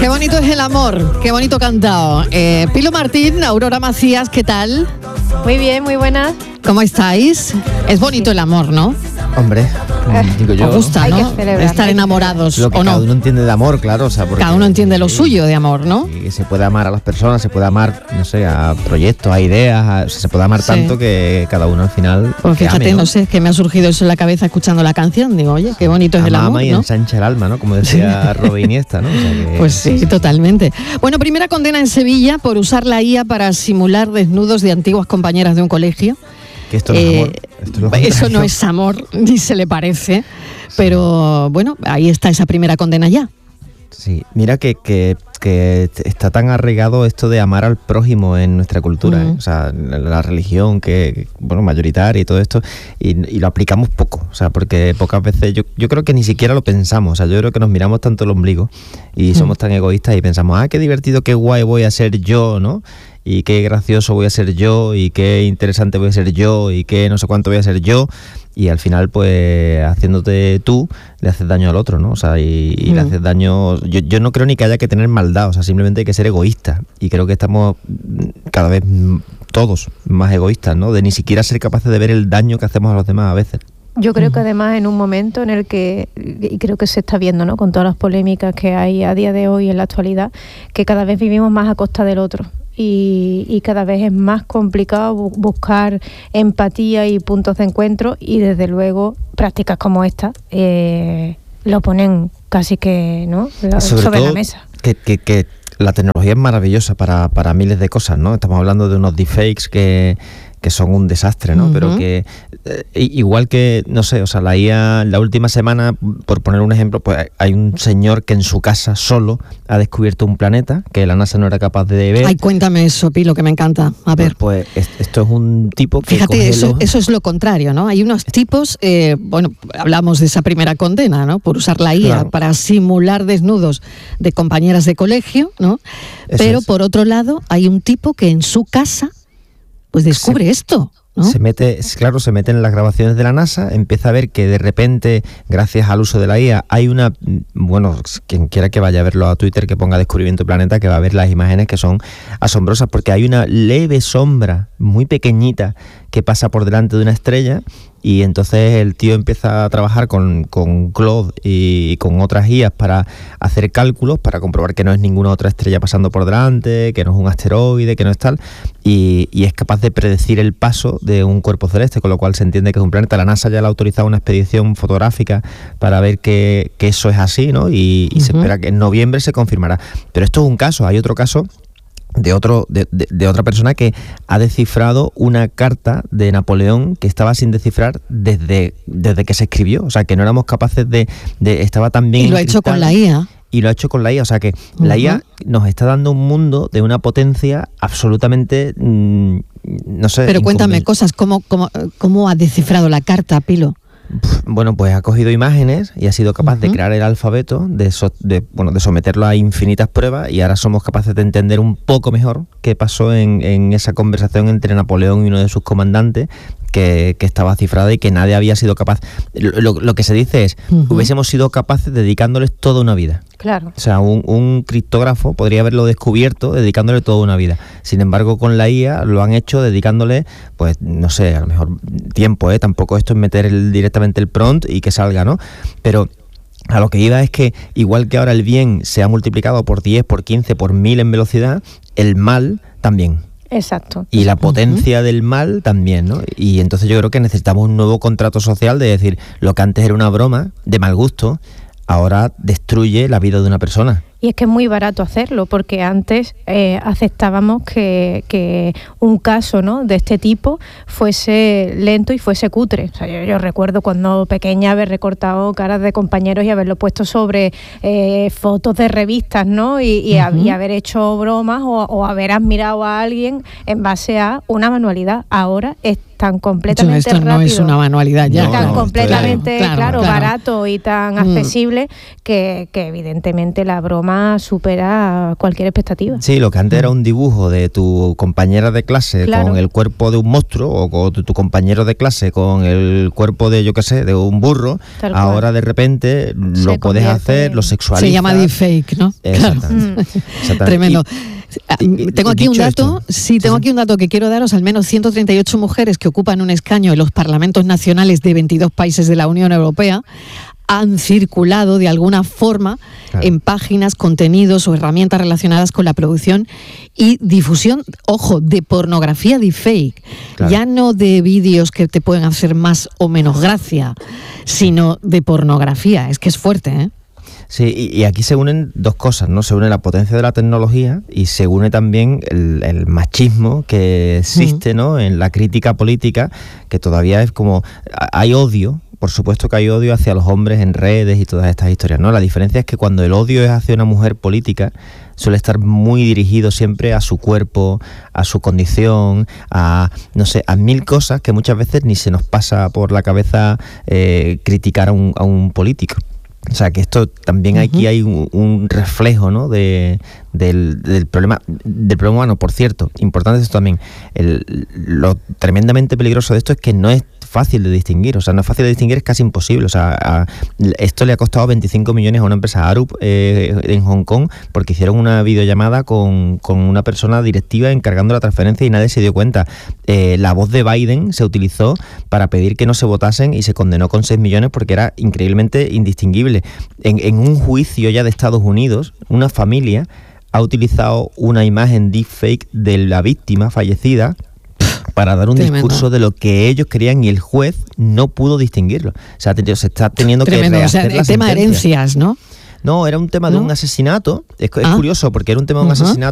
Qué bonito es el amor, qué bonito cantado. Pilo Martín, Aurora Macías, ¿qué tal? Muy bien, muy buenas. ¿Cómo estáis? Es bonito el amor, ¿no? Hombre, digo yo. Os gusta, ¿no? ¿no? Estar enamorados, lo que ¿o no? cada uno entiende de amor, claro. O sea, porque, cada uno entiende lo suyo de amor, ¿no? Y se puede amar a las personas, se puede amar, no sé, a proyectos, a ideas, se puede amar tanto que cada uno al final. Pues fíjate, ame, no sé, que me ha surgido eso en la cabeza escuchando la canción. Digo, oye, qué bonito es el amor, ama y ¿no? ensancha el alma, ¿no? Como decía Robin Iniesta, ¿no? O sea que, pues sí, totalmente. Bueno, primera condena en Sevilla por usar la IA para simular desnudos de antiguas compañeras de un colegio. Que esto no es amor. Eso no es amor, ni se le parece. Pero bueno, ahí está esa primera condena ya. Sí, mira que está tan arraigado esto de amar al prójimo en nuestra cultura, ¿eh? O sea, la religión que bueno, mayoritaria y todo esto, y lo aplicamos poco, o sea, porque pocas veces yo creo que ni siquiera lo pensamos, o sea, yo creo que nos miramos tanto el ombligo y somos tan egoístas y pensamos, qué divertido, qué guay voy a ser yo, ¿no? Y qué gracioso voy a ser yo, y qué interesante voy a ser yo, y qué no sé cuánto voy a ser yo, y al final, pues, haciéndote tú, le haces daño al otro, ¿no? O sea, y le haces daño. Yo no creo ni que haya que tener maldad, o sea, simplemente hay que ser egoísta, y creo que estamos cada vez todos más egoístas, ¿no? De ni siquiera ser capaces de ver el daño que hacemos a los demás a veces. Yo creo que además en un momento en el que, y creo que se está viendo, ¿no?, con todas las polémicas que hay a día de hoy en la actualidad, que cada vez vivimos más a costa del otro. Y cada vez es más complicado buscar empatía y puntos de encuentro, y desde luego prácticas como esta lo ponen casi que, ¿no?, sobre la mesa. Que la tecnología es maravillosa para miles de cosas, ¿no? Estamos hablando de unos deepfakes que son un desastre, ¿no? Pero que igual que, no sé, o sea, la IA, la última semana, por poner un ejemplo, pues hay un señor que en su casa solo ha descubierto un planeta que la NASA no era capaz de ver. Ay, cuéntame eso, Pilo, que me encanta. A ver. Pues esto es un tipo que fíjate, eso es lo contrario, ¿no? Hay unos tipos, bueno, hablamos de esa primera condena, ¿no? Por usar la IA para simular desnudos de compañeras de colegio, ¿no? Pero por otro lado, hay un tipo que en su casa pues descubre esto, ¿no? Se mete en las grabaciones de la NASA, empieza a ver que de repente, gracias al uso de la IA, hay una, bueno, quien quiera que vaya a verlo a Twitter, que ponga Descubrimiento Planeta, que va a ver las imágenes que son asombrosas, porque hay una leve sombra muy pequeñita que pasa por delante de una estrella, y entonces el tío empieza a trabajar con Claude y con otras IAs para hacer cálculos, para comprobar que no es ninguna otra estrella pasando por delante, que no es un asteroide, que no es tal, y es capaz de predecir el paso de un cuerpo celeste, con lo cual se entiende que es un planeta. La NASA ya le ha autorizado una expedición fotográfica para ver que eso es así, ¿no? Y se espera que en noviembre se confirmará. Pero esto es un caso, hay otro caso de otra persona que ha descifrado una carta de Napoleón que estaba sin descifrar desde que se escribió, o sea, que no éramos capaces de estaba tan bien. Y lo ha hecho con la IA. Y lo ha hecho con la IA, o sea que la IA nos está dando un mundo de una potencia absolutamente, no sé. Pero cuéntame cosas, ¿cómo ha descifrado la carta, Pilo? Bueno, pues ha cogido imágenes y ha sido capaz de crear el alfabeto, de someterlo a infinitas pruebas, y ahora somos capaces de entender un poco mejor qué pasó en esa conversación entre Napoleón y uno de sus comandantes, que estaba cifrada y que nadie había sido capaz. Lo que se dice es, hubiésemos sido capaces dedicándoles toda una vida. Claro. O sea, un criptógrafo podría haberlo descubierto dedicándole toda una vida. Sin embargo, con la IA lo han hecho dedicándole, pues, no sé, a lo mejor tiempo, tampoco esto es meter directamente el prompt y que salga, ¿no? Pero a lo que iba es que, igual que ahora el bien se ha multiplicado por 10, por 15, por 1000 en velocidad, el mal también. Exacto. Y la potencia del mal también, ¿no? Y entonces yo creo que necesitamos un nuevo contrato social de decir, lo que antes era una broma de mal gusto, ahora destruye la vida de una persona. Y es que es muy barato hacerlo, porque antes aceptábamos que un caso, ¿no?, de este tipo fuese lento y fuese cutre. O sea, yo recuerdo cuando pequeña haber recortado caras de compañeros y haberlo puesto sobre fotos de revistas, ¿no? Y haber hecho bromas o haber admirado a alguien en base a una manualidad. Ahora es tan completamente esto rápido. No es una manualidad ya. Tan completamente, claro, barato y tan accesible que evidentemente la broma supera cualquier expectativa. Sí, lo que antes era un dibujo de tu compañera de clase con el cuerpo de un monstruo, o con tu compañero de clase con el cuerpo de, yo qué sé, de un burro, ahora de repente lo puedes hacer, lo sexualizas. Se llama deepfake, ¿no? Exactamente. Tremendo. Tengo aquí un dato, tengo aquí un dato que quiero daros. Al menos 138 mujeres que ocupan un escaño en los parlamentos nacionales de 22 países de la Unión Europea han circulado de alguna forma en páginas, contenidos o herramientas relacionadas con la producción y difusión, ojo, de pornografía deepfake. Ya no de vídeos que te pueden hacer más o menos gracia, sino de pornografía. Es que es fuerte, ¿eh? Sí, y aquí se unen dos cosas, ¿no? Se une la potencia de la tecnología y se une también el machismo que existe, ¿no? En la crítica política, que todavía es como... Hay odio, por supuesto que hay odio hacia los hombres en redes y todas estas historias, ¿no? La diferencia es que cuando el odio es hacia una mujer política, suele estar muy dirigido siempre a su cuerpo, a su condición, a, no sé, a mil cosas que muchas veces ni se nos pasa por la cabeza criticar a un político. O sea, que esto también aquí hay un reflejo, ¿no? del problema humano. Por cierto, importante esto también, lo tremendamente peligroso de esto es que no es fácil de distinguir, o sea, no es fácil de distinguir, es casi imposible. O sea, esto le ha costado 25 millones a una empresa Arup en Hong Kong porque hicieron una videollamada con una persona directiva encargando la transferencia y nadie se dio cuenta. La voz de Biden se utilizó para pedir que no se votasen y se condenó con 6 millones porque era increíblemente indistinguible. En un juicio ya de Estados Unidos, una familia ha utilizado una imagen deepfake de la víctima fallecida para dar un discurso de lo que ellos querían y el juez no pudo distinguirlo. O sea, se está teniendo que rehacer o sea, el tema herencias, ¿no? No, era un tema de un asesinato. Es curioso porque era un tema de un asesinato